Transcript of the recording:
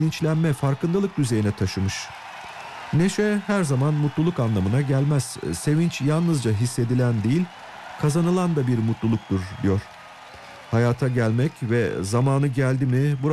bilinçlenme, farkındalık düzeyine taşımış. Neşe her zaman mutluluk anlamına gelmez. Sevinç yalnızca hissedilen değil, kazanılan da bir mutluluktur diyor. Hayata gelmek ve zamanı geldi mi